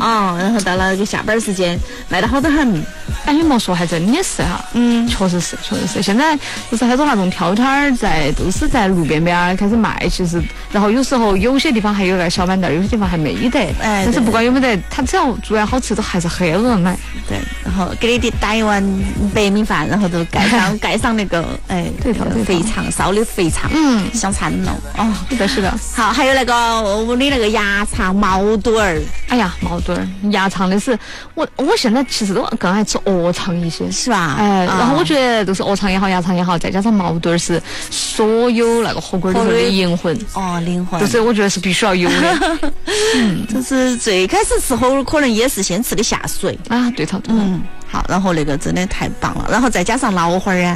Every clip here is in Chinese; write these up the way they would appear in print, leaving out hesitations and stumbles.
啊，然后到了个下班时间卖得好得很。 哎，你莫说，还真的是哈，确实是。现在就是很多那种挑摊儿都是在路边边开始卖，其实，然后有时候有些地方还有个小板凳，有些地方还没得。哎，但是不管有没得，它只要做完好吃，都还是很多人买。 对，然后给你打一碗白米饭，然后都盖上那个对头肥肠，烧的肥肠，香餐了。哦， 是的。 好，还有那个我的那个鸭肠毛肚儿。 哎呀，毛肚儿、鸭肠的是我现在其实都更爱吃鹅肠一些， 是吧？ 哎，然后我觉得都是鹅肠也好，鸭肠也好，再加上毛肚儿是所有那个火锅里头的灵魂。 哦，灵魂。 就是我觉得是必须要有的。 就是最开始吃火锅可能也是先吃的下水啊，对头。 好，然后那个真的太棒了，然后再加上捞花儿啊。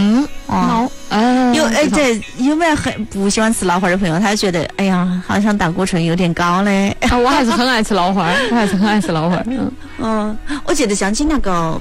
有没有很不喜欢吃捞花的朋友？他觉得哎呀，好像胆固醇有点高嘞。 我还是很爱吃捞花， 我记得江津那个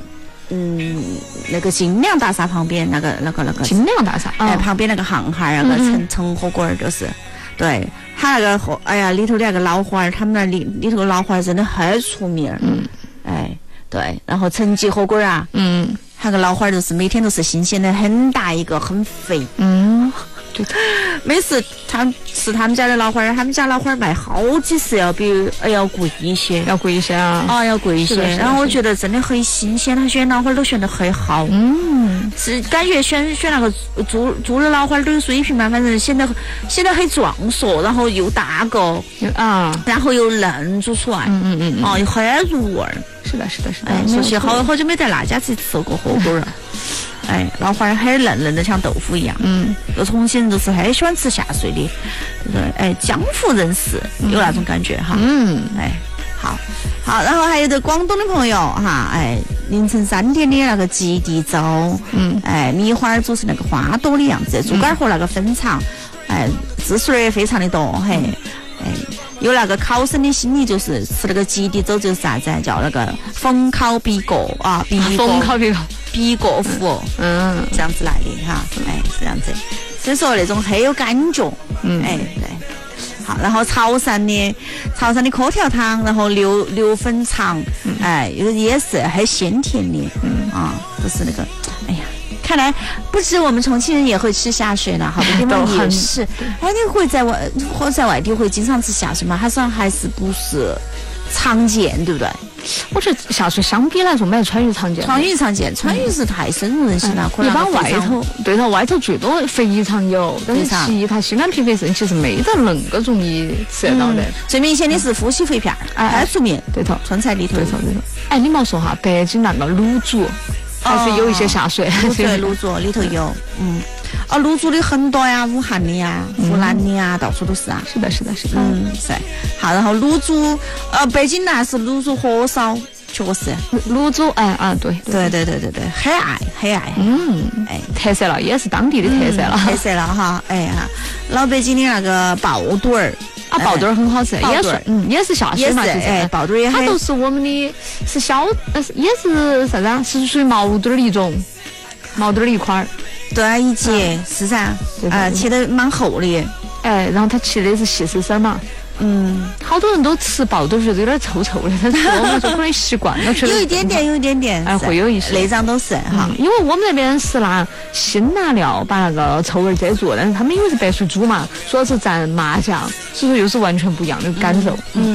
那个金亮大厦旁边那个金亮大厦， 旁边那个航海那个陈火锅就是。对，他那个里头的那个捞花，他们那里头捞花真的很出名。对，然后陈记火锅啊，那个捞花就是每天都是新鲜的，很大一个，很肥。对，每次吃他们家的捞花，他们家捞花卖好几十，要贵一些， 要贵一些啊， 要贵一些。然后我觉得真的很新鲜，他选捞花都选得很好。是感觉选那个猪的捞花都有水平嘛，反正显得很壮硕，然后又大个然后又嫩煮出来，又很入味儿。 是的。 说起好久没在那家吃过火锅了。捞花很嫩的，像豆腐一样。重庆人都是很喜欢吃下水的，对，江湖人士有那种感觉哈。好，然后还有的广东的朋友哈，凌晨3点的那个吉地粥，米花煮成那个花朵的样子，猪肝和那个粉肠，汁水也非常的多，有那个考生的心理就是吃那个吉地粥就是啥子叫那个逢考必过啊，必过福，这样子来的哈，是这样子，所以说那种很有感觉，对。好，然后潮汕的粿条汤，然后牛粉肠，也是很鲜甜的，就是那个，哎呀，看来不止我们重庆人也会吃下水了，好多地方也是。你会在外地会经常吃下水吗？还是不是常见，对不对？ 我觉得下水相比来说，没有川渝常见。 川渝是太深入人心了。 一般外头最多肥肠有，但是其他西安皮肥肾其实没得那个容易吃得到的。 最明显的是夫妻肺片，很出名。对头，春菜里头。对头。 你莫说哈，北京那个卤煮还是有一些下水。 对，卤煮里头有，卤煮的很多呀，武汉的呀，湖南的呀，到处都是啊。 是的。 是。好，然后卤煮，北京那是卤煮火烧，确实。 卤煮， 对，很爱。 特色了，也是当地的特色了。 哈。老北京的那个爆肚儿。 爆肚儿很好吃，也是下水嘛，其实。 爆肚儿也很。 它都是我们的，也是啥子啊？是属于毛肚儿的一种，毛肚儿的一块儿。 对，一节是噻，切得蛮厚的。 然后它切的是细丝丝嘛。好多人都吃爆肚觉得有点臭的，但是我们就可能习惯了。 有一点点， 会有一些。 内脏都是哈， 因为我们那边是拿辛辣料把那个臭味遮住，但是他们因为是白水煮嘛，主要是蘸麻酱，所以说又是完全不一样的感受。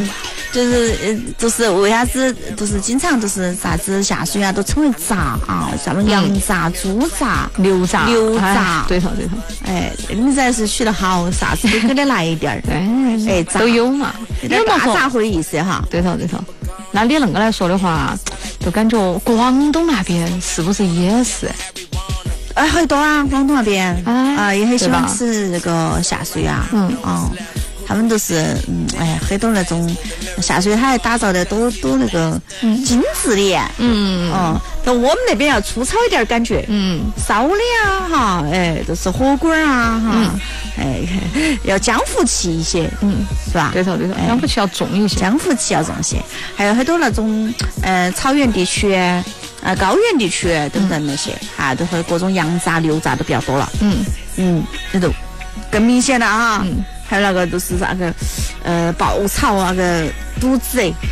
就是为啥子就是经常就是啥子下水啊都称为炸啊，什么羊杂、猪杂、 牛杂。对头。 你们才是学得好，啥子都给他来一点儿。 都有嘛， 有大杂烩的意思哈。 对头。那你那个来说的话，就感觉广东那边是不是也是？ 很多啊，广东那边也很喜欢吃那个下水啊。他们都是很多那种下水，他还打造的都那个精致的。但我们那边要粗糙一点感觉。烧的啊哈，就是火锅啊哈，要江湖气一些。是吧？ 对头，江湖气要重一些。 江湖气要重些，还有很多那种草原地区。高原地区等等那些都会各种羊杂、牛杂都比较多了。那都更明显了哈。还有那个都是那个爆炒那个肚子